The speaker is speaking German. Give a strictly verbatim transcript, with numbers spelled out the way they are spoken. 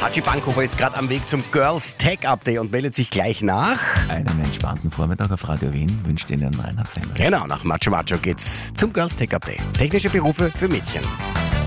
Hatschi Bankhofer ist gerade am Weg zum Girls Tech Update und meldet sich gleich nach. Einen entspannten Vormittag auf Radio Wien wünscht Ihnen Reinhard Fendrich. Genau, nach Macho Macho geht's zum Girls Tech Update. Technische Berufe für Mädchen.